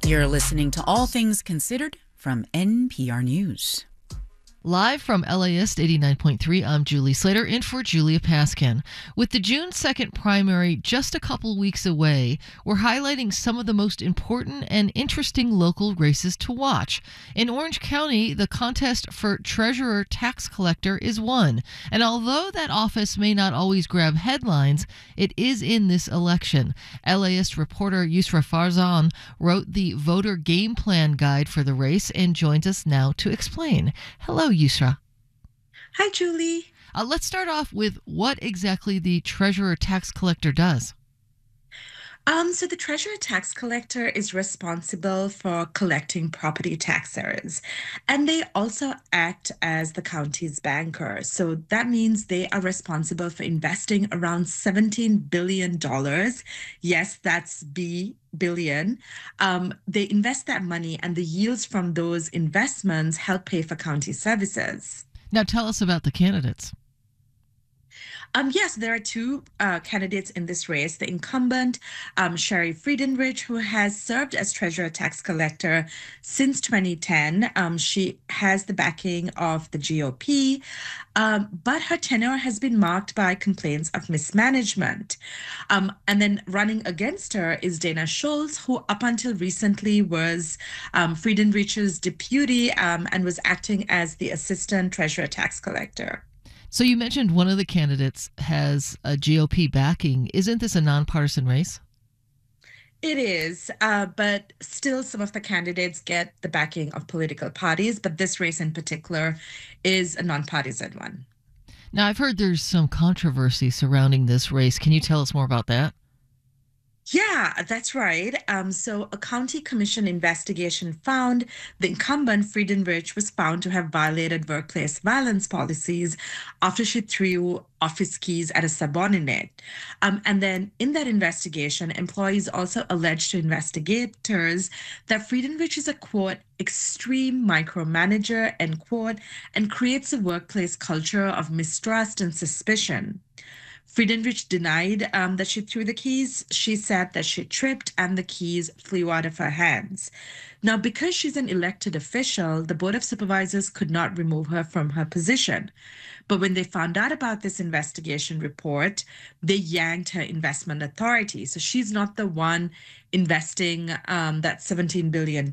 You're listening to All Things Considered from NPR News. Live from LAist 89.3, I'm Julie Slater, in for Julia Paskin. With the June 2nd primary just a couple weeks away, we're highlighting some of the most important and interesting local races to watch. In Orange County, the contest for treasurer tax collector is won. And although that office may not always grab headlines, it is in this election. LAist reporter Yusra Farzan wrote the voter game plan guide for the race and joins us now to explain. Hello, Yusra. Hi, Julie. Let's start off with what exactly the treasurer tax collector does. So the treasurer tax collector is responsible for collecting property taxes, and they also act as the county's banker. So that means they are responsible for investing around $17 billion. Yes, that's billion. They invest that money, and the yields from those investments help pay for county services. Now tell us about the candidates. Yes, there are two candidates in this race. The incumbent, Sherry Friedenrich, who has served as treasurer tax collector since 2010. She has the backing of the GOP, but her tenure has been marked by complaints of mismanagement. And then running against her is Dana Schultz, who up until recently was Friedenrich's deputy and was acting as the assistant treasurer tax collector. So you mentioned one of the candidates has a GOP backing. Isn't this a nonpartisan race? It is, but still some of the candidates get the backing of political parties, but this race in particular is a nonpartisan one. Now, I've heard there's some controversy surrounding this race. Can you tell us more about that? Yeah, that's right. So a county commission investigation found the incumbent, Friedenrich, was found to have violated workplace violence policies after she threw office keys at a subordinate. And then in that investigation, employees also alleged to investigators that Friedenrich is a, quote, extreme micromanager, end quote, and creates a workplace culture of mistrust and suspicion. Friedenrich denied that she threw the keys. She said that she tripped and the keys flew out of her hands. Now, because she's an elected official, the Board of Supervisors could not remove her from her position. But when they found out about this investigation report, they yanked her investment authority. So she's not the one investing that $17 billion.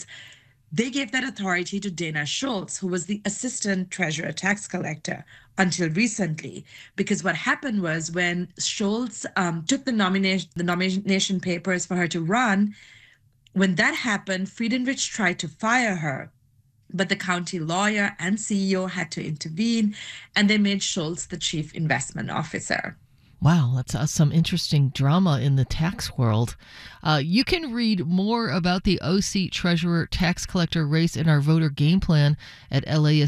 They gave that authority to Dana Schultz, who was the assistant treasurer tax collector until recently. Because what happened was when Schultz took the nomination papers for her to run, when that happened, Friedenrich tried to fire her. But the county lawyer and CEO had to intervene, and they made Schultz the chief investment officer. Wow, that's some interesting drama in the tax world. You can read more about the OC Treasurer Tax Collector race in our voter game plan at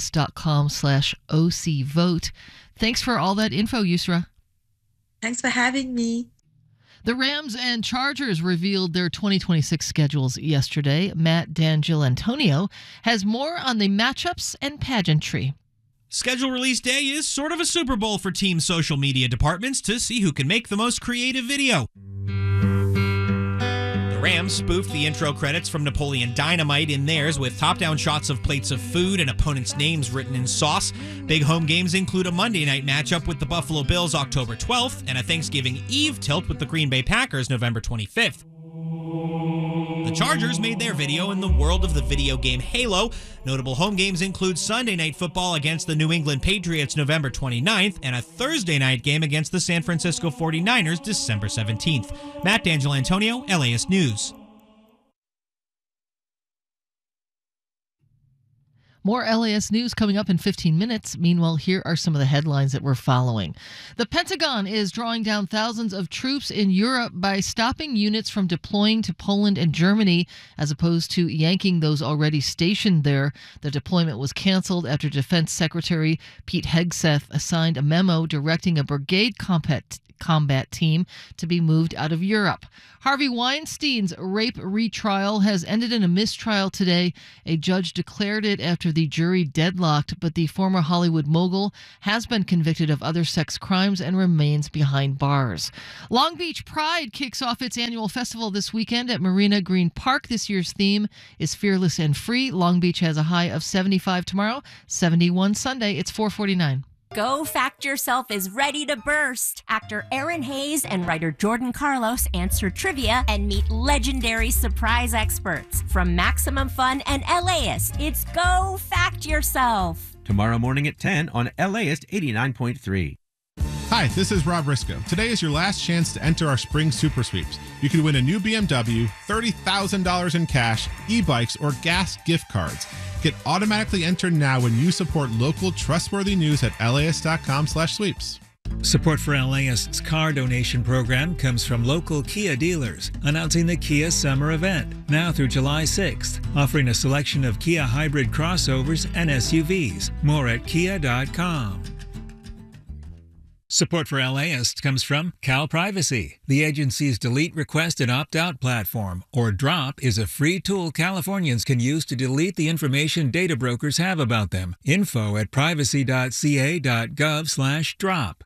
laist.com/OCVote. Thanks for all that info, Yusra. Thanks for having me. The Rams and Chargers revealed their 2026 schedules yesterday. Matt D'Angelantonio has more on the matchups and pageantry. Schedule release day is sort of a Super Bowl for team social media departments to see who can make the most creative video. The Rams spoofed the intro credits from Napoleon Dynamite in theirs with top-down shots of plates of food and opponents' names written in sauce. Big home games include a Monday night matchup with the Buffalo Bills October 12th and a Thanksgiving Eve tilt with the Green Bay Packers November 25th. The Chargers made their video in the world of the video game Halo. Notable home games include Sunday Night Football against the New England Patriots November 29th and a Thursday night game against the San Francisco 49ers December 17th. Matt D'Angelantonio, LAist News. More LAist news coming up in 15 minutes. Meanwhile, here are some of the headlines that we're following. The Pentagon is drawing down thousands of troops in Europe by stopping units from deploying to Poland and Germany, as opposed to yanking those already stationed there. The deployment was canceled after Defense Secretary Pete Hegseth signed a memo directing a brigade combat team to be moved out of Europe. Harvey Weinstein's rape retrial has ended in a mistrial today. A judge declared it after the jury deadlocked, but the former Hollywood mogul has been convicted of other sex crimes and remains behind bars. Long Beach Pride kicks off its annual festival this weekend at Marina Green Park. This year's theme is Fearless and Free. Long Beach has a high of 75 tomorrow, 71 Sunday. It's 4:49. Go Fact Yourself is ready to burst. Actor Aaron Hayes and writer Jordan Carlos answer trivia and meet legendary surprise experts. From Maximum Fun and LAist, it's Go Fact Yourself. Tomorrow morning at 10 on LAist 89.3. Hi, this is Rob Risco. Today is your last chance to enter our spring super sweeps. You could win a new BMW, $30,000 in cash, e-bikes, or gas gift cards. Get automatically entered now when you support local trustworthy news at LAist.com/sweeps. Support for LAist's car donation program comes from local Kia dealers, announcing the Kia Summer Event, now through July 6th, offering a selection of Kia hybrid crossovers and SUVs. More at kia.com. Support for LAist comes from Cal Privacy. The agency's Delete Request and Opt-out platform, or DROP, is a free tool Californians can use to delete the information data brokers have about them. Info at privacy.ca.gov/drop.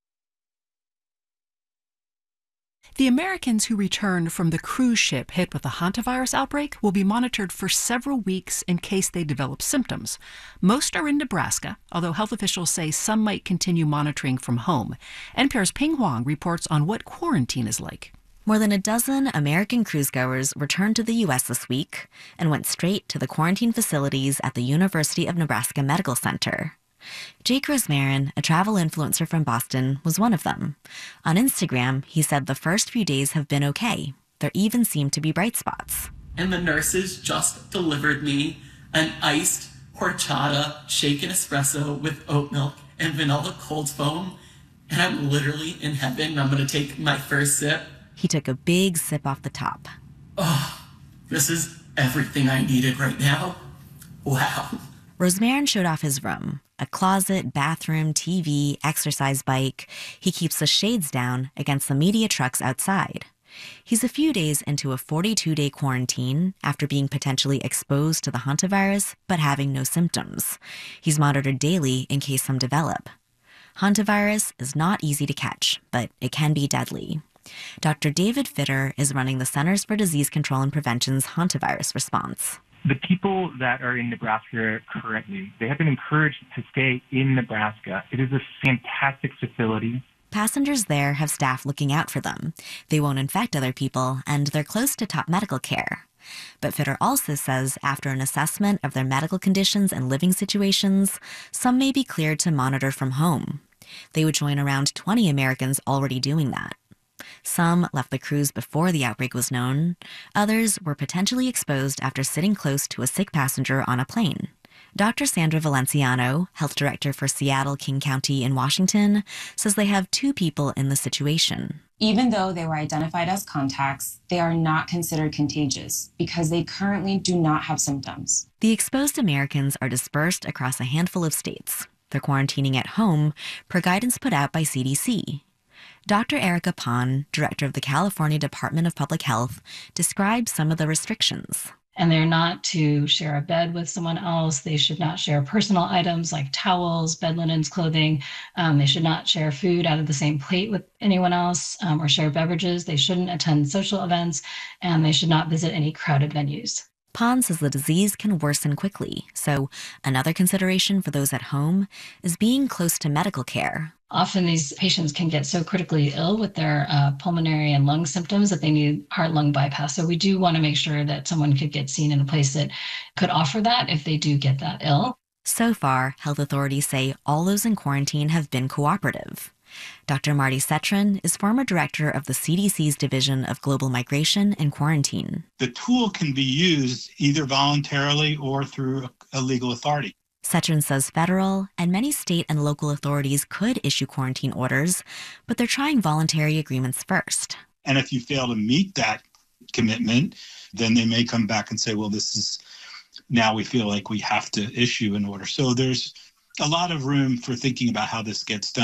The Americans who returned from the cruise ship hit with the hantavirus outbreak will be monitored for several weeks in case they develop symptoms. Most are in Nebraska, although health officials say some might continue monitoring from home. NPR's Ping Huang reports on what quarantine is like. More than a dozen American cruisegoers returned to the U.S. this week and went straight to the quarantine facilities at the University of Nebraska Medical Center. Jake Rosmarin, a travel influencer from Boston, was one of them. On Instagram, he said the first few days have been okay. There even seemed to be bright spots. And the nurses just delivered me an iced horchata shaken espresso with oat milk and vanilla cold foam. And I'm literally in heaven. I'm going to take my first sip. He took a big sip off the top. Oh, this is everything I needed right now. Wow. Rosmarin showed off his room. A closet, bathroom, TV, exercise bike. He keeps the shades down against the media trucks outside. He's a few days into a 42-day quarantine after being potentially exposed to the hantavirus but having no symptoms. He's monitored daily in case some develop. Hantavirus is not easy to catch, but it can be deadly. Dr. David Fitter is running the Centers for Disease Control and Prevention's hantavirus response. The people that are in Nebraska currently, they have been encouraged to stay in Nebraska. It is a fantastic facility. Passengers there have staff looking out for them. They won't infect other people, and they're close to top medical care. But Fitter also says after an assessment of their medical conditions and living situations, some may be cleared to monitor from home. They would join around 20 Americans already doing that. Some left the cruise before the outbreak was known. Others were potentially exposed after sitting close to a sick passenger on a plane. Dr. Sandra Valenciano, health director for Seattle King County in Washington, says they have 2 people in the situation. Even though they were identified as contacts, they are not considered contagious because they currently do not have symptoms. The exposed Americans are dispersed across a handful of states. They're quarantining at home per guidance put out by CDC. Dr. Erica Pan, director of the California Department of Public Health, describes some of the restrictions. And they're not to share a bed with someone else. They should not share personal items like towels, bed linens, clothing. They should not share food out of the same plate with anyone else or share beverages. They shouldn't attend social events, and they should not visit any crowded venues. Pond says the disease can worsen quickly, so another consideration for those at home is being close to medical care. Often these patients can get so critically ill with their pulmonary and lung symptoms that they need heart-lung bypass. So we do want to make sure that someone could get seen in a place that could offer that if they do get that ill. So far, health authorities say all those in quarantine have been cooperative. Dr. Marty Cetron is former director of the CDC's Division of Global Migration and Quarantine. The tool can be used either voluntarily or through a legal authority. Cetron says federal and many state and local authorities could issue quarantine orders, but they're trying voluntary agreements first. And if you fail to meet that commitment, then they may come back and say, well, this is now we feel like we have to issue an order. So there's a lot of room for thinking about how this gets done.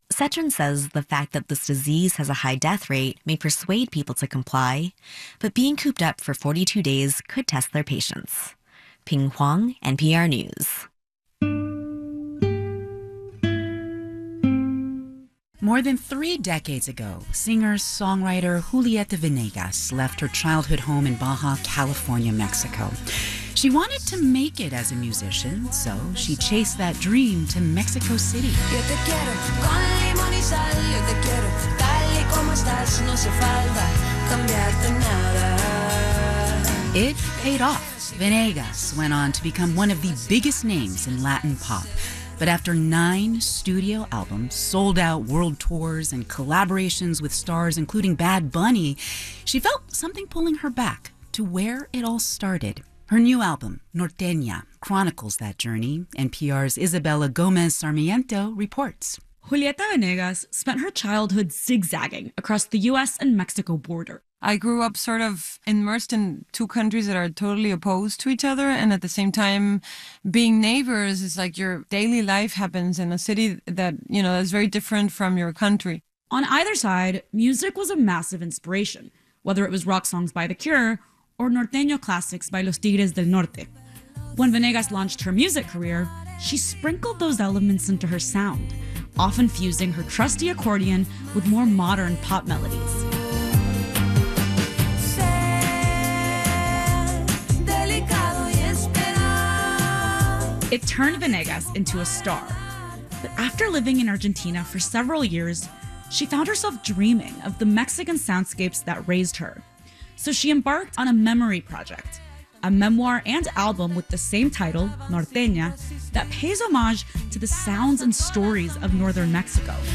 Cetrin says the fact that this disease has a high death rate may persuade people to comply, but being cooped up for 42 days could test their patience. Ping Huang, NPR News. More than 3 decades ago, singer-songwriter Julieta Venegas left her childhood home in Baja California, Mexico. She wanted to make it as a musician, so she chased that dream to Mexico City. It paid off. Venegas went on to become one of the biggest names in Latin pop. But after 9 studio albums, sold-out world tours, and collaborations with stars including Bad Bunny, she felt something pulling her back to where it all started. Her new album, Norteña, chronicles that journey. NPR's Isabella Gomez Sarmiento reports. Julieta Venegas spent her childhood zigzagging across the U.S. and Mexico border. I grew up sort of immersed in 2 countries that are totally opposed to each other, and at the same time, being neighbors is like your daily life happens in a city that, is very different from your country. On either side, music was a massive inspiration, whether it was rock songs by The Cure or norteño classics by Los Tigres del Norte. When Venegas launched her music career, she sprinkled those elements into her sound, often fusing her trusty accordion with more modern pop melodies. It turned Venegas into a star. But after living in Argentina for several years, she found herself dreaming of the Mexican soundscapes that raised her. So she embarked on a memory project, a memoir and album with the same title, Norteña, that pays homage to the sounds and stories of northern Mexico.